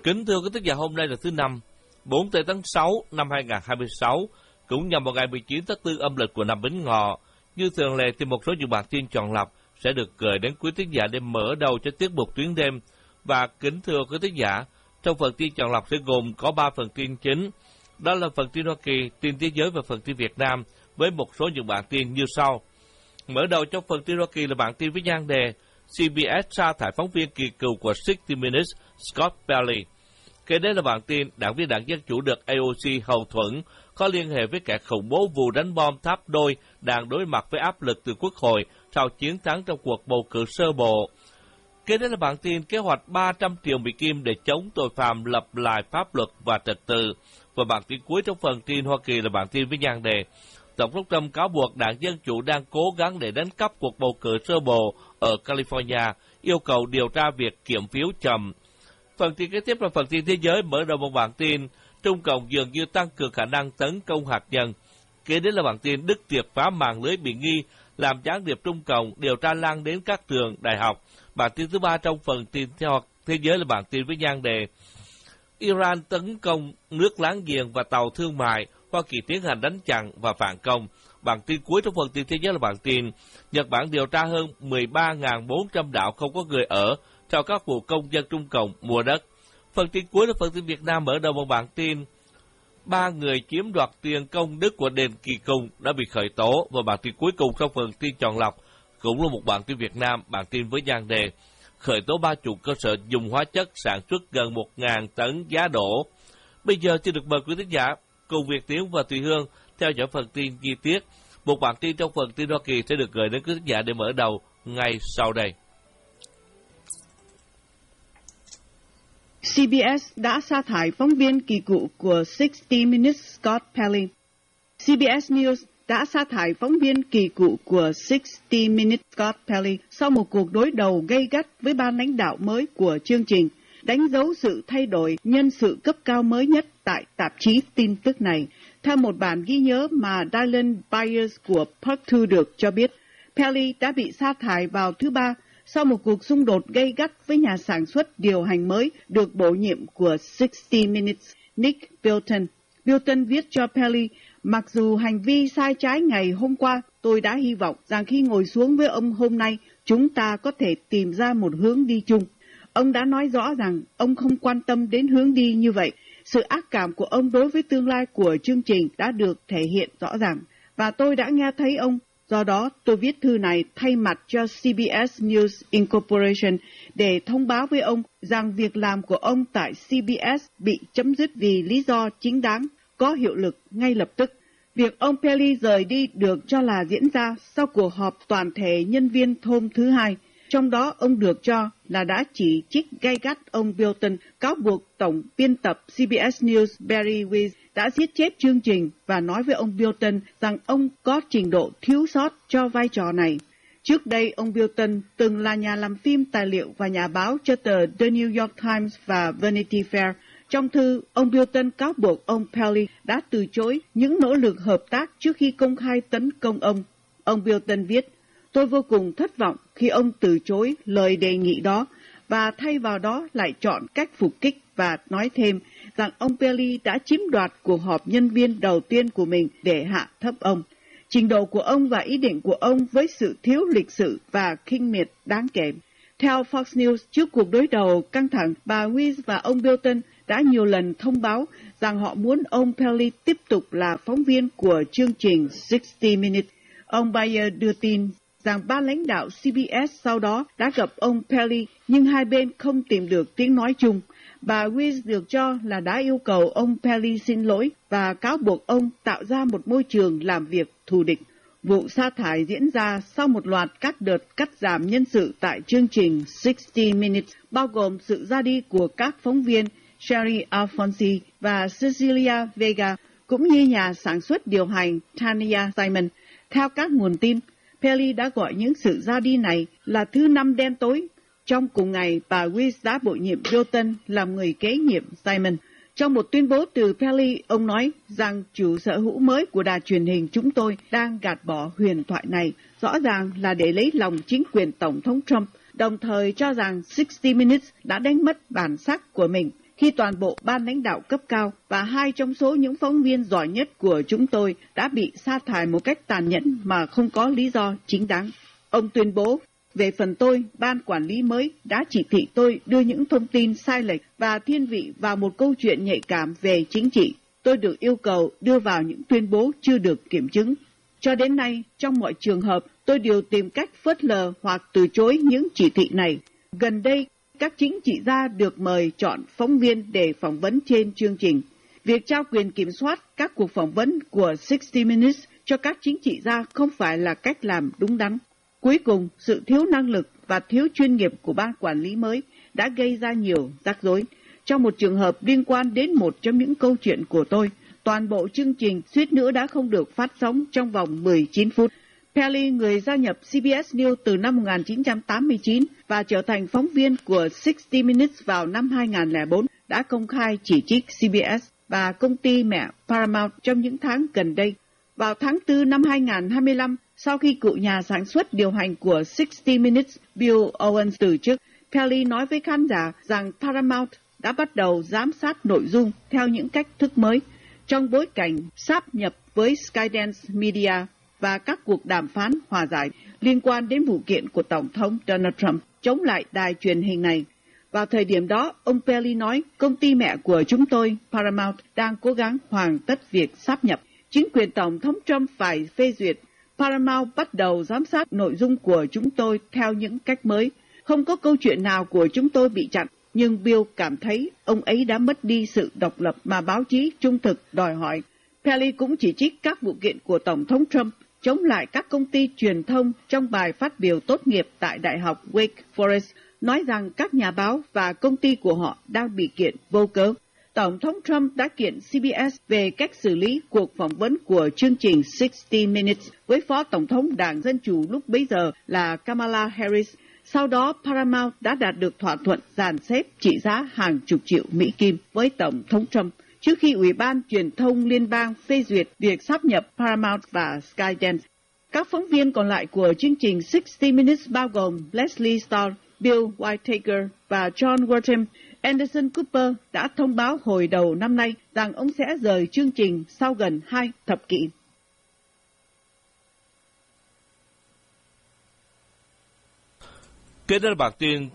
Kính thưa quý thính giả, hôm nay là thứ Năm, 4 tây tháng 6 năm 2026, cũng nhằm vào ngày 19 tháng 4 âm lịch của năm Bính Ngọ. Như thường lệ thì một số những bản tin chọn lọc sẽ được gửi đến quý thính giả để mở đầu cho tiết mục tuyến đêm. Và kính thưa quý thính giả, trong phần tin chọn lọc sẽ gồm có 3 phần tin chính. Đó là phần tin Hoa Kỳ, tin thế giới và phần tin Việt Nam với một số những bản tin như sau. Mở đầu trong phần tin Hoa Kỳ là bản tin với nhan đề CBS sa thải phóng viên kỳ cựu của 60 Minutes Scott Pelley. Kế đến là bản tin đảng viên Đảng Dân Chủ được AOC hậu thuẫn có liên hệ với kẻ khủng bố vụ đánh bom Tháp Đôi đang đối mặt với áp lực từ Quốc hội sau chiến thắng trong cuộc bầu cử sơ bộ. Kế đến là bản tin kế hoạch 300 triệu Mỹ Kim để chống tội phạm lập lại pháp luật và trật tự. Và bản tin cuối trong phần tin Hoa Kỳ là bản tin với nhan đề Tổng thống Trump cáo buộc Đảng Dân Chủ đang cố gắng để đánh cắp cuộc bầu cử sơ bộ ở California, yêu cầu điều tra việc kiểm phiếu chậm. Phần tin kế tiếp là phần tin thế giới, mở đầu một bản tin Trung Cộng dường như tăng cường khả năng tấn công hạt nhân. Kế đến là bản tin Đức triệt phá mạng lưới bị nghi làm gián điệp Trung Cộng, điều tra lan đến các trường đại học. Bản tin thứ ba trong phần tin thế giới là bản tin với nhan đề Iran tấn công nước láng giềng và tàu thương mại, Hoa Kỳ tiến hành đánh chặn và phản công. Bản tin cuối trong phần tin thế giới là bản tin Nhật Bản điều tra hơn 13.400 đảo không có người ở sau các vụ công dân Trung Cộng mua đất. Phần tin cuối là phần tin Việt Nam, mở đầu một bản tin 3 người chiếm đoạt tiền công đức của đền Kỳ Cung đã bị khởi tố. Và bản tin cuối cùng trong phần tin chọn lọc cũng là một bản tin Việt Nam, bản tin với nhan đề khởi tố 3 chủ cơ sở dùng hóa chất sản xuất gần 1.000 tấn giá đổ. Bây giờ xin được mời quý thính giả cùng Việt Tiến và Thùy Hương theo dõi phần tin chi tiết. Một bản tin trong phần tin Hoa Kỳ sẽ được gửi đến quý thính giả để mở đầu ngay sau đây. CBS đã sa thải phóng viên kỳ cựu của 60 Minutes Scott Pelley. CBS News đã sa thải phóng viên kỳ cựu của 60 Minutes Scott Pelley sau một cuộc đối đầu gay gắt với ban lãnh đạo mới của chương trình, đánh dấu sự thay đổi nhân sự cấp cao mới nhất tại tạp chí tin tức này. Theo một bản ghi nhớ mà Dylan Byers của Park Two được cho biết, Pelley đã bị sa thải vào thứ Ba sau một cuộc xung đột gay gắt với nhà sản xuất điều hành mới được bổ nhiệm của 60 Minutes, Nick Bilton. Bilton viết cho Pelley, mặc dù hành vi sai trái ngày hôm qua, tôi đã hy vọng rằng khi ngồi xuống với ông hôm nay, chúng ta có thể tìm ra một hướng đi chung. Ông đã nói rõ rằng ông không quan tâm đến hướng đi như vậy. Sự ác cảm của ông đối với tương lai của chương trình đã được thể hiện rõ ràng. Và tôi đã nghe thấy ông. Do đó, tôi viết thư này thay mặt cho CBS News Incorporation để thông báo với ông rằng việc làm của ông tại CBS bị chấm dứt vì lý do chính đáng, có hiệu lực ngay lập tức. Việc ông Pelley rời đi được cho là diễn ra sau cuộc họp toàn thể nhân viên hôm thứ Hai. Trong đó, ông được cho là đã chỉ trích gay gắt ông Bilton, cáo buộc tổng biên tập CBS News Barry Weiss đã giết chết chương trình và nói với ông Bilton rằng ông có trình độ thiếu sót cho vai trò này. Trước đây, ông Bilton từng là nhà làm phim tài liệu và nhà báo cho tờ The New York Times và Vanity Fair. Trong thư, ông Bilton cáo buộc ông Pelley đã từ chối những nỗ lực hợp tác trước khi công khai tấn công ông. Ông Bilton viết, tôi vô cùng thất vọng khi ông từ chối lời đề nghị đó và thay vào đó lại chọn cách phục kích và nói thêm rằng ông Pelley đã chiếm đoạt cuộc họp nhân viên đầu tiên của mình để hạ thấp ông. Trình độ của ông và ý định của ông với sự thiếu lịch sự và khinh miệt đáng kể. Theo Fox News, trước cuộc đối đầu căng thẳng, bà Weiss và ông Bilton đã nhiều lần thông báo rằng họ muốn ông Pelley tiếp tục là phóng viên của chương trình 60 Minutes. Ông Bayer đưa tin rằng ban lãnh đạo CBS sau đó đã gặp ông Pelley nhưng hai bên không tìm được tiếng nói chung. Bà Weiss được cho là đã yêu cầu ông Pelley xin lỗi và cáo buộc ông tạo ra một môi trường làm việc thù địch. Vụ sa thải diễn ra sau một loạt các đợt cắt giảm nhân sự tại chương trình 60 Minutes, bao gồm sự ra đi của các phóng viên Sherry Alfonsi và Cecilia Vega, cũng như nhà sản xuất điều hành Tania Simon. Theo các nguồn tin, Pelley đã gọi những sự ra đi này là thứ năm đen tối. Trong cùng ngày, bà Weiss đã bổ nhiệm Bilton làm người kế nhiệm Simon. Trong một tuyên bố từ Pelley, ông nói rằng chủ sở hữu mới của đài truyền hình chúng tôi đang gạt bỏ huyền thoại này, rõ ràng là để lấy lòng chính quyền Tổng thống Trump, đồng thời cho rằng 60 Minutes đã đánh mất bản sắc của mình. khi toàn bộ ban lãnh đạo cấp cao và 2 trong số những phóng viên giỏi nhất của chúng tôi đã bị sa thải một cách tàn nhẫn mà không có lý do chính đáng. Ông tuyên bố, về phần tôi, ban quản lý mới đã chỉ thị tôi đưa những thông tin sai lệch và thiên vị vào một câu chuyện nhạy cảm về chính trị. Tôi được yêu cầu đưa vào những tuyên bố chưa được kiểm chứng. Cho đến nay, trong mọi trường hợp, tôi đều tìm cách phớt lờ hoặc từ chối những chỉ thị này. Gần đây, các chính trị gia được mời chọn phóng viên để phỏng vấn trên chương trình. Việc trao quyền kiểm soát các cuộc phỏng vấn của 60 Minutes cho các chính trị gia không phải là cách làm đúng đắn. Cuối cùng, sự thiếu năng lực và thiếu chuyên nghiệp của ban quản lý mới đã gây ra nhiều rắc rối. Trong một trường hợp liên quan đến một trong những câu chuyện của tôi, toàn bộ chương trình suýt nữa đã không được phát sóng trong vòng 19 phút. Pelly, người gia nhập CBS News từ năm 1989 và trở thành phóng viên của 60 Minutes vào năm 2004, đã công khai chỉ trích CBS và công ty mẹ Paramount trong những tháng gần đây. Vào tháng 4 năm 2025, sau khi cựu nhà sản xuất điều hành của 60 Minutes Bill Owens từ chức, Pelly nói với khán giả rằng Paramount đã bắt đầu giám sát nội dung theo những cách thức mới trong bối cảnh sáp nhập với Skydance Media và các cuộc đàm phán hòa giải liên quan đến vụ kiện của Tổng thống Donald Trump chống lại đài truyền hình này. Vào thời điểm đó, ông Pelly nói công ty mẹ của chúng tôi, Paramount, đang cố gắng hoàn tất việc sáp nhập. Chính quyền Tổng thống Trump phải phê duyệt. Paramount bắt đầu giám sát nội dung của chúng tôi theo những cách mới. Không có câu chuyện nào của chúng tôi bị chặn, nhưng Bill cảm thấy ông ấy đã mất đi sự độc lập mà báo chí trung thực đòi hỏi. Pelly cũng chỉ trích các vụ kiện của Tổng thống Trump chống lại các công ty truyền thông trong bài phát biểu tốt nghiệp tại Đại học Wake Forest, nói rằng các nhà báo và công ty của họ đang bị kiện vô cớ. Tổng thống Trump đã kiện CBS về cách xử lý cuộc phỏng vấn của chương trình 60 Minutes với Phó Tổng thống Đảng Dân Chủ lúc bấy giờ là Kamala Harris. Sau đó, Paramount đã đạt được thỏa thuận dàn xếp trị giá hàng chục triệu Mỹ Kim với Tổng thống Trump trước khi Ủy ban Truyền thông Liên bang phê duyệt việc sáp nhập Paramount và Skydance. Các phóng viên còn lại của chương trình 60 Minutes bao gồm Leslie Starr, Bill Whitaker và John Wortham. Anderson Cooper đã thông báo hồi đầu năm nay rằng ông sẽ rời chương trình sau gần 2 thập kỷ. Kế đến là bản tin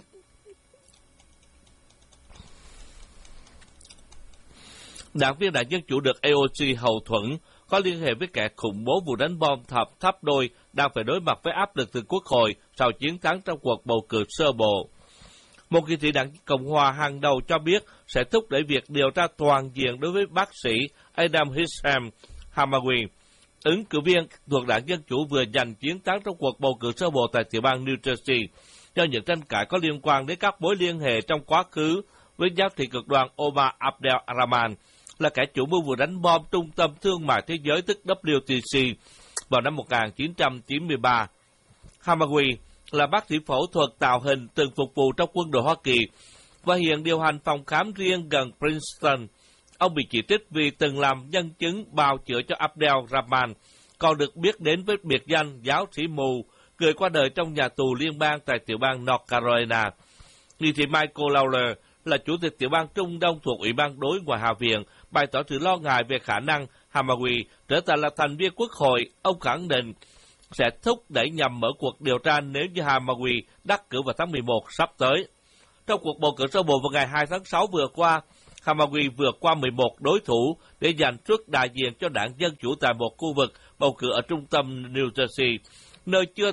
đảng viên Đảng Dân Chủ được AOC hậu thuẫn có liên hệ với kẻ khủng bố vụ đánh bom tháp đôi đang phải đối mặt với áp lực từ Quốc hội sau chiến thắng trong cuộc bầu cử sơ bộ. Một nghị sĩ Đảng Cộng hòa hàng đầu cho biết sẽ thúc đẩy việc điều tra toàn diện đối với bác sĩ Adam Hisham Hamawi, ứng cử viên thuộc Đảng Dân Chủ vừa giành chiến thắng trong cuộc bầu cử sơ bộ tại tiểu bang New Jersey, do những tranh cãi có liên quan đến các mối liên hệ trong quá khứ với giáo thị cực đoan Omar Abdel Rahman, là kẻ chủ mưu vụ đánh bom Trung tâm Thương mại Thế giới tức WTC vào năm 1993. Hamawi là bác sĩ phẫu thuật tạo hình từng phục vụ trong quân đội Hoa Kỳ và hiện điều hành phòng khám riêng gần Princeton. Ông bị chỉ trích vì từng làm nhân chứng bào chữa cho Abdel Rahman, còn được biết đến với biệt danh giáo sĩ mù, người qua đời trong nhà tù liên bang tại tiểu bang North Carolina. Nghị sĩ Michael Lawler là chủ tịch tiểu bang Trung Đông thuộc Ủy ban Đối ngoại Hạ viện, bày tỏ sự lo ngại về khả năng Hamawi trở thành là thành viên Quốc hội. Ông khẳng định sẽ thúc đẩy nhằm mở cuộc điều tra nếu như Hamawi đắc cử vào tháng 11 sắp tới. Trong cuộc bầu cử sơ bộ vào ngày 2 tháng 6 vừa qua, Hamawi vượt qua 11 đối thủ để giành suất đại diện cho Đảng Dân Chủ tại một khu vực bầu cử ở trung tâm New Jersey, nơi chưa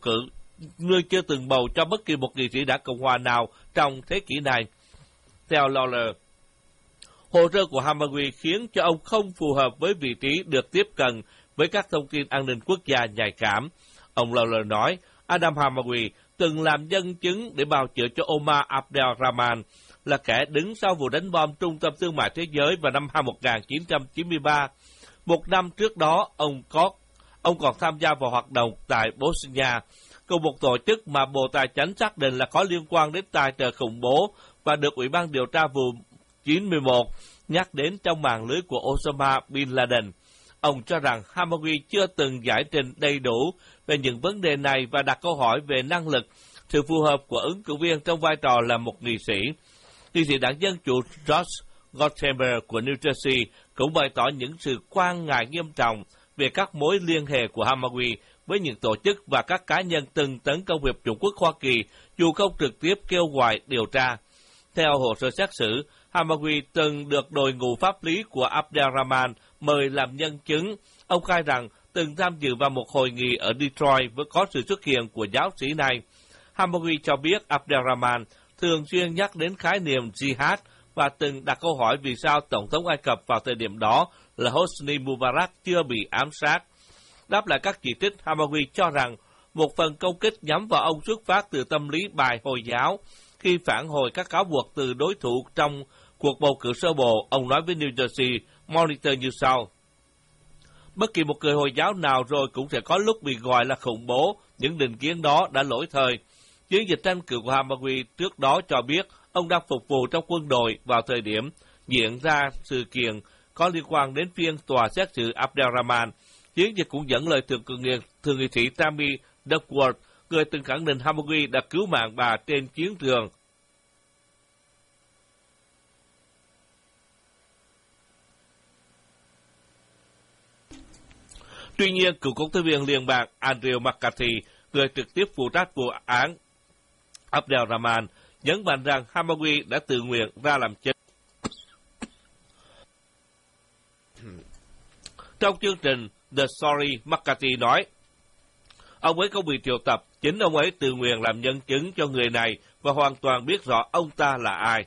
từng bầu cho bất kỳ một nghị sĩ Đảng Cộng hòa nào trong thế kỷ này. Theo Lawler, hồ sơ của Hamawi khiến cho ông không phù hợp với vị trí được tiếp cận với các thông tin an ninh quốc gia nhạy cảm. Ông Lawler nói, Adam Hamawi từng làm nhân chứng để bào chữa cho Omar Abdel Rahman, là kẻ đứng sau vụ đánh bom Trung tâm Thương mại Thế giới vào năm 1993. Một năm trước đó, ông còn tham gia vào hoạt động tại Bosnia, cùng một tổ chức mà Bộ Tài chính xác định là có liên quan đến tài trợ khủng bố và được Ủy ban điều tra vụ 91 nhắc đến trong mạng lưới của Osama Bin Laden. Ông cho rằng Hamawi chưa từng giải trình đầy đủ về những vấn đề này và đặt câu hỏi về năng lực, sự phù hợp của ứng cử viên trong vai trò là một nghị sĩ. Nghị sĩ đảng Dân Chủ Josh Gottheimer của New Jersey cũng bày tỏ những sự quan ngại nghiêm trọng về các mối liên hệ của Hamaguchi với những tổ chức và các cá nhân từng tấn công Hiệp chủng quốc Hoa Kỳ dù không trực tiếp kêu gọi điều tra. Theo hồ sơ xét xử, Hamaguchi từng được đội ngũ pháp lý của Abdelrahman mời làm nhân chứng. Ông khai rằng từng tham dự vào một hội nghị ở Detroit với có sự xuất hiện của giáo sĩ này. Hamaguchi cho biết Abdelrahman thường xuyên nhắc đến khái niệm jihad và từng đặt câu hỏi vì sao Tổng thống Ai Cập vào thời điểm đó là Hosni Mubarak chưa bị ám sát. Đáp lại các chỉ trích, Hamaguchi cho rằng một phần công kích nhắm vào ông xuất phát từ tâm lý bài Hồi giáo. Khi phản hồi các cáo buộc từ đối thủ trong cuộc bầu cử sơ bộ, ông nói với New Jersey Monitor như sau: bất kỳ một người Hồi giáo nào rồi cũng sẽ có lúc bị gọi là khủng bố, những định kiến đó đã lỗi thời. Chiến dịch tranh cử của Hamaguchi trước đó cho biết ông đang phục vụ trong quân đội vào thời điểm diễn ra sự kiện có liên quan đến phiên tòa xét xử Abdelrahman. Chiến dịch cũng dẫn lời thượng nghị sĩ Tammy Duckworth, người từng khẳng định Hamaguchi đã cứu mạng bà trên chiến trường. Tuy nhiên, cựu công tố viên liên bang Andrew McCarthy, người trực tiếp phụ trách vụ án Abdelrahman, nhấn mạnh rằng Hamaguchi đã tự nguyện ra làm chứng. Trong chương trình The Story, McCarthy nói, ông ấy không bị triệu tập, chính ông ấy tự nguyện làm nhân chứng cho người này và hoàn toàn biết rõ ông ta là ai.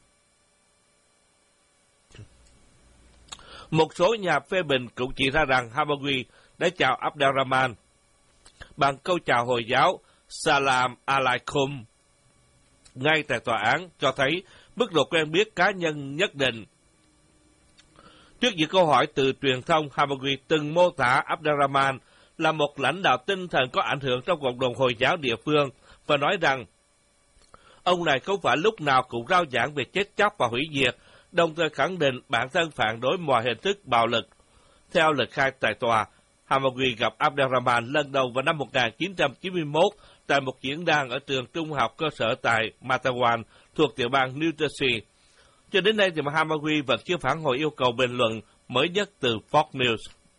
Một số nhà phê bình cũng chỉ ra rằng Hamaguchi đã chào Abdelrahman bằng câu chào Hồi giáo Salam Alaikum ngay tại tòa án, cho thấy mức độ quen biết cá nhân nhất định. Trước những câu hỏi từ truyền thông, Hamaguchi từng mô tả Abdelrahman là một lãnh đạo tinh thần có ảnh hưởng trong cộng đồng Hồi giáo địa phương và nói rằng ông này không phải lúc nào cũng rao giảng về chết chóc và hủy diệt, đồng thời khẳng định bản thân phản đối mọi hình thức bạo lực. Theo lời khai tại tòa, Hamaguchi gặp Abdelrahman lần đầu vào năm 1991 tại một diễn đàn ở trường trung học cơ sở tại Matawan thuộc tiểu bang New Jersey. Cho đến nay thì Hamaguchi vẫn chưa phản hồi yêu cầu bình luận mới nhất từ Fox News.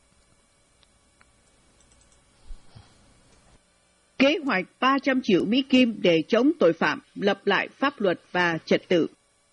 Kế hoạch 300 triệu Mỹ Kim để chống tội phạm, lập lại pháp luật và trật tự.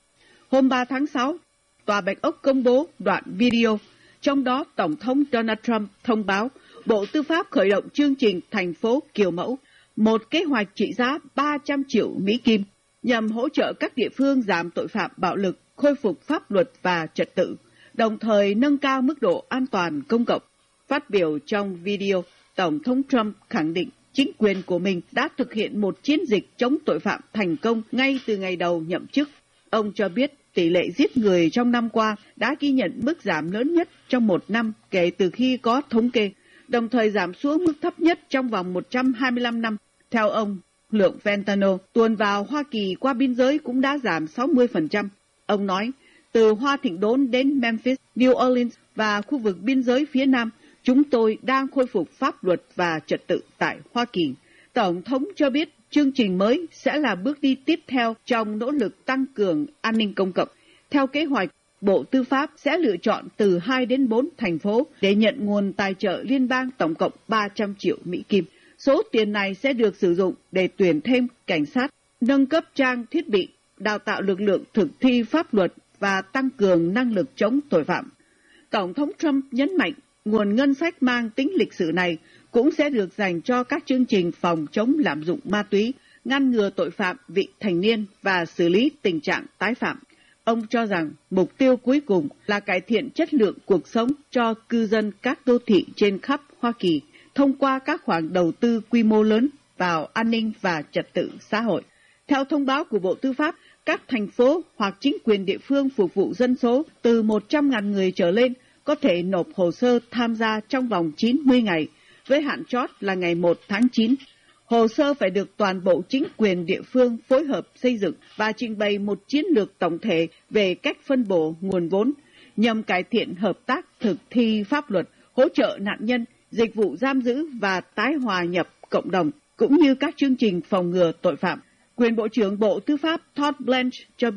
Hôm 3 tháng 6, Tòa Bạch Ốc công bố đoạn video, trong đó Tổng thống Donald Trump thông báo Bộ Tư pháp khởi động chương trình thành phố kiểu mẫu, một kế hoạch trị giá 300 triệu Mỹ Kim, nhằm hỗ trợ các địa phương giảm tội phạm bạo lực, khôi phục pháp luật và trật tự, đồng thời nâng cao mức độ an toàn công cộng. Phát biểu trong video, Tổng thống Trump khẳng định chính quyền của mình đã thực hiện một chiến dịch chống tội phạm thành công ngay từ ngày đầu nhậm chức. Ông cho biết tỷ lệ giết người trong năm qua đã ghi nhận mức giảm lớn nhất trong một năm kể từ khi có thống kê, đồng thời giảm xuống mức thấp nhất trong vòng 125 năm. Theo ông, lượng fentanyl tuồn vào Hoa Kỳ qua biên giới cũng đã giảm 60%. Ông nói, từ Hoa Thịnh Đốn đến Memphis, New Orleans và khu vực biên giới phía Nam, chúng tôi đang khôi phục pháp luật và trật tự tại Hoa Kỳ. Tổng thống cho biết chương trình mới sẽ là bước đi tiếp theo trong nỗ lực tăng cường an ninh công cộng. Theo kế hoạch, Bộ Tư pháp sẽ lựa chọn từ 2 đến 4 thành phố để nhận nguồn tài trợ liên bang tổng cộng 300 triệu Mỹ Kim. Số tiền này sẽ được sử dụng để tuyển thêm cảnh sát, nâng cấp trang thiết bị, đào tạo lực lượng thực thi pháp luật và tăng cường năng lực chống tội phạm. Tổng thống Trump nhấn mạnh nguồn ngân sách mang tính lịch sử này cũng sẽ được dành cho các chương trình phòng chống lạm dụng ma túy, ngăn ngừa tội phạm vị thành niên và xử lý tình trạng tái phạm. Ông cho rằng mục tiêu cuối cùng là cải thiện chất lượng cuộc sống cho cư dân các đô thị trên khắp Hoa Kỳ thông qua các khoản đầu tư quy mô lớn vào an ninh và trật tự xã hội. Theo thông báo của Bộ Tư pháp, các thành phố hoặc chính quyền địa phương phục vụ dân số từ 100.000 người trở lên có thể nộp hồ sơ tham gia trong vòng 90 ngày, với hạn chót là ngày 1 tháng 9. Hồ sơ phải được toàn bộ chính quyền địa phương phối hợp xây dựng và trình bày một chiến lược tổng thể về cách phân bổ nguồn vốn, nhằm cải thiện hợp tác thực thi pháp luật, hỗ trợ nạn nhân, dịch vụ giam giữ và tái hòa nhập cộng đồng, cũng như các chương trình phòng ngừa tội phạm. Quyền Bộ trưởng Bộ Tư pháp Todd Blanche cho biết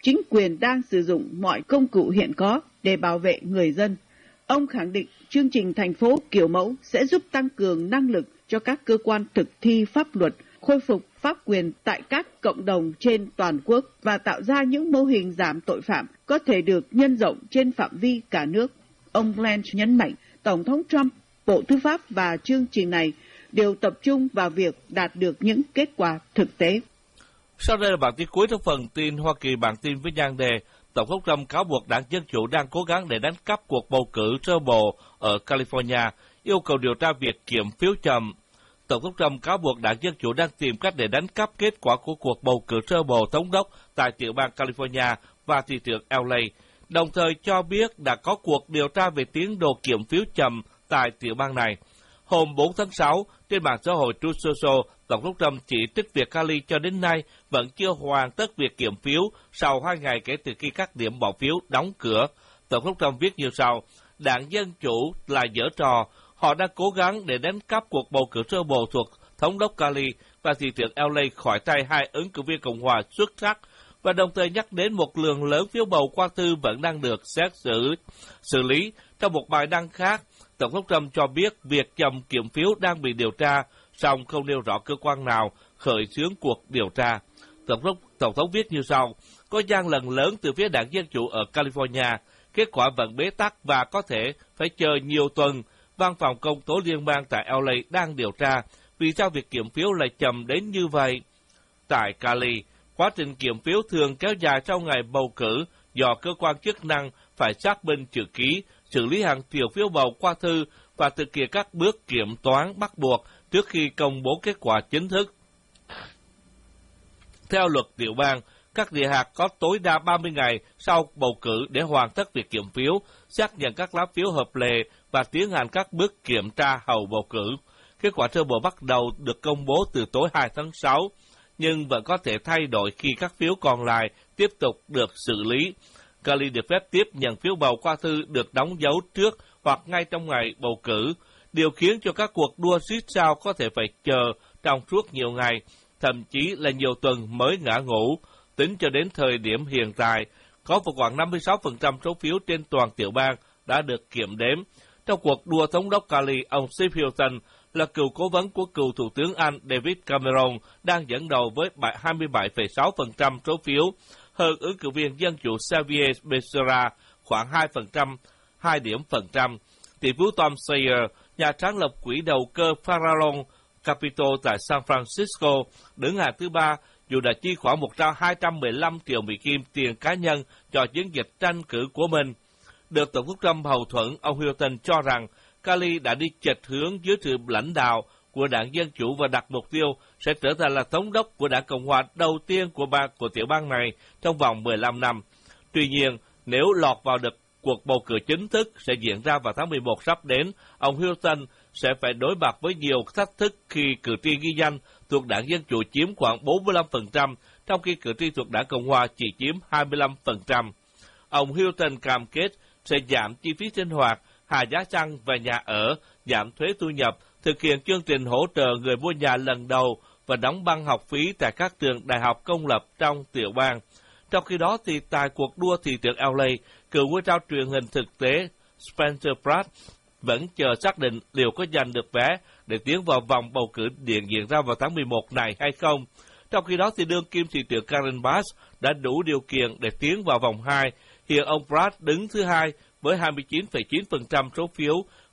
chính quyền đang sử dụng mọi công cụ hiện có để bảo vệ người dân. Ông khẳng định chương trình thành phố kiểu mẫu sẽ giúp tăng cường năng lực cho các cơ quan thực thi pháp luật, khôi phục pháp quyền tại các cộng đồng trên toàn quốc và tạo ra những mô hình giảm tội phạm có thể được nhân rộng trên phạm vi cả nước. Ông Blanche nhấn mạnh, Tổng thống Trump, Bộ Tư pháp và chương trình này đều tập trung vào việc đạt được những kết quả thực tế. Sau đây là bản tin cuối trong phần tin Hoa Kỳ. Bản tin với nhan đề Tổng thống Trump cáo buộc đảng Dân Chủ đang cố gắng để đánh cắp cuộc bầu cử sơ bộ ở California, yêu cầu điều tra việc kiểm phiếu chậm. Tổng thống Trump cáo buộc đảng Dân Chủ đang tìm cách để đánh cắp kết quả của cuộc bầu cử sơ bộ thống đốc tại tiểu bang California và thị trưởng LA, đồng thời cho biết đã có cuộc điều tra về tiến độ kiểm phiếu chậm tại tiểu bang này. Hôm 4 tháng 6, trên mạng xã hội Truth Social, Tổng thống Trump chỉ trích việc Cali cho đến nay vẫn chưa hoàn tất việc kiểm phiếu sau 2 ngày kể từ khi các điểm bỏ phiếu đóng cửa. Tổng thống Trump viết như sau: đảng Dân Chủ là giở trò, họ đang cố gắng để đánh cắp cuộc bầu cử sơ bộ thuộc thống đốc Cali và thị trưởng LA khỏi tay hai ứng cử viên Cộng hòa xuất sắc, và đồng thời nhắc đến một lượng lớn phiếu bầu qua thư vẫn đang được xét xử lý. Trong một bài đăng khác, Tổng thống Trump cho biết việc chậm kiểm phiếu đang bị điều tra, song không nêu rõ cơ quan nào khởi xướng cuộc điều tra. Tổng thống viết như sau: có gian lận lớn từ phía đảng Dân Chủ ở California, kết quả vẫn bế tắc và có thể phải chờ nhiều tuần. Văn phòng công tố liên bang tại LA đang điều tra vì sao việc kiểm phiếu lại chậm đến như vậy. Tại Cali, quá trình kiểm phiếu thường kéo dài sau ngày bầu cử do cơ quan chức năng phải xác minh chữ ký, xử lý hàng triệu phiếu bầu qua thư và thực hiện các bước kiểm toán bắt buộc trước khi công bố kết quả chính thức. Theo luật tiểu bang, các địa hạt có tối đa 30 ngày sau bầu cử để hoàn tất việc kiểm phiếu, xác nhận các lá phiếu hợp lệ và tiến hành các bước kiểm tra hậu bầu cử. Kết quả sơ bộ bắt đầu được công bố từ tối 2 tháng 6, nhưng vẫn có thể thay đổi khi các phiếu còn lại tiếp tục được xử lý. Cali được phép tiếp nhận phiếu bầu qua thư được đóng dấu trước hoặc ngay trong ngày bầu cử, điều khiến cho các cuộc đua suýt sao có thể phải chờ trong suốt nhiều ngày, thậm chí là nhiều tuần mới ngã ngũ. Tính cho đến thời điểm hiện tại, có khoảng 56% số phiếu trên toàn tiểu bang đã được kiểm đếm. Trong cuộc đua thống đốc Cali, ông Steve Hilton là cựu cố vấn của cựu Thủ tướng Anh David Cameron đang dẫn đầu với 27,6% số phiếu, hơn ứng cử viên Dân Chủ Xavier Becerra khoảng 2 điểm phần trăm. Tỷ phú Tom Steyer, nhà sáng lập quỹ đầu cơ Farallon Capital tại San Francisco, đứng hàng thứ 3, dù đã chi khoảng 215 triệu Mỹ Kim tiền cá nhân cho chiến dịch tranh cử của mình. Được Tổng thống Trump hậu thuẫn, ông Hilton cho rằng Cali đã đi chệch hướng dưới sự lãnh đạo của đảng Dân Chủ và đặt mục tiêu sẽ trở thành là thống đốc của đảng Cộng hòa đầu tiên của tiểu bang này trong vòng 15 năm. Tuy nhiên, nếu lọt vào được cuộc bầu cử chính thức sẽ diễn ra vào tháng 11 sắp đến, ông Hilton sẽ phải đối mặt với nhiều thách thức khi cử tri ghi danh thuộc đảng Dân Chủ chiếm khoảng 45%, trong khi cử tri thuộc đảng Cộng hòa chỉ chiếm 25%. Ông Hilton cam kết sẽ giảm chi phí sinh hoạt, hạ giá xăng và nhà ở, giảm thuế thu nhập, thực hiện chương trình hỗ trợ người mua nhà lần đầu và đóng băng học phí tại các trường đại học công lập trong tiểu bang. Trong khi đó, thì tại cuộc đua thị trưởng LA, cựu ngôi sao truyền hình thực tế Spencer Pratt vẫn chờ xác định liệu có giành được vé để tiến vào vòng bầu cử điện diễn ra vào tháng 11 này hay không. Trong khi đó, thì đương kim thị trưởng Karen Bass đã đủ điều kiện để tiến vào vòng 2. Hiện ông Pratt đứng thứ 2 với 29,9% số phiếu,